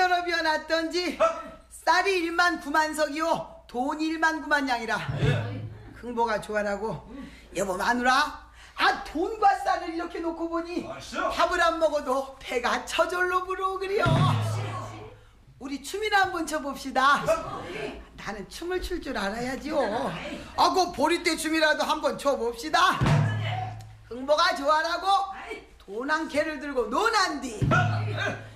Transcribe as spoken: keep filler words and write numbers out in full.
떨어 비워놨던지 쌀이 일만 구만석이요 돈 일만 구만 양이라. 흥보가 좋아라고. 여보 마누라, 아 돈과 쌀을 이렇게 놓고 보니 밥을 안 먹어도 배가 저절로 불어오그려. 우리 춤이나 한번 춰봅시다. 나는 춤을 출 줄 알아야지요. 아그 보리떼 춤이라도 한번 춰봅시다. 흥보가 좋아라고 돈 한 개를 들고 논한디